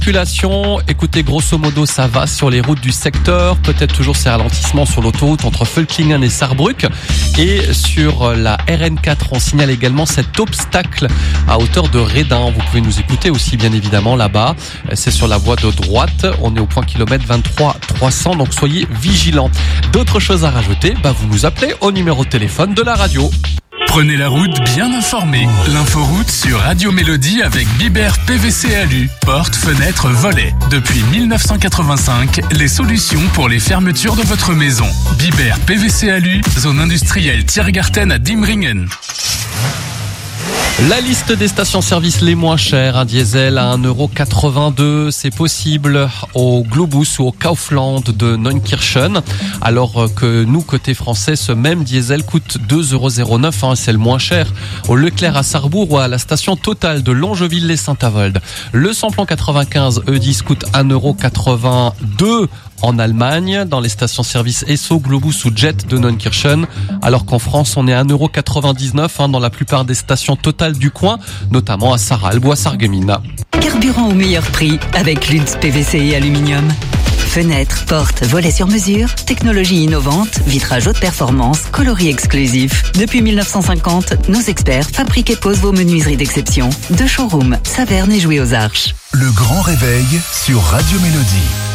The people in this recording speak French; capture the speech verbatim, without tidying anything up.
Circulation, écoutez, grosso modo, ça va sur les routes du secteur. Peut-être toujours ces ralentissements sur l'autoroute entre Völklingen et Saarbrück. Et sur la R N quatre, on signale également cet obstacle à hauteur de Redin. Vous pouvez nous écouter aussi, bien évidemment, là-bas. C'est sur la voie de droite. On est au point kilomètre vingt-trois trois cents, donc soyez vigilants. D'autres choses à rajouter, bah vous nous appelez au numéro de téléphone de la radio. Prenez la route bien informée. L'inforoute sur Radio Mélodie avec Bibert P V C Alu. Porte, fenêtre, volets. Depuis dix-neuf cent quatre-vingt-cinq, les solutions pour les fermetures de votre maison. Bibert P V C Alu, zone industrielle Tiergarten à Diemringen. La liste des stations-service les moins chères, un diesel à un euro quatre-vingt-deux, c'est possible au Globus ou au Kaufland de Neunkirchen, alors que nous, côté français, ce même diesel coûte deux euros zéro neuf, hein, c'est le moins cher. Au Leclerc à Sarrebourg ou à la station Total de Longeville-les-Saint-Avold. Le samplon quatre-vingt-quinze E dix coûte un euro quatre-vingt-deux en Allemagne, dans les stations-service Esso, Globus ou Jet de Neunkirchen, alors qu'en France, on est à un euro quatre-vingt-dix-neuf hein, dans la plupart des stations Total du coin, notamment à Sarralbe ou à Sarreguemines. Carburant au meilleur prix avec Lutz P V C et aluminium. Fenêtres, portes, volets sur mesure, technologie innovante, vitrage haute performance, coloris exclusif. Depuis dix-neuf cent cinquante, nos experts fabriquent et posent vos menuiseries d'exception. De showroom, Saverne et Jouy aux Arches. Le grand réveil sur Radio Mélodie.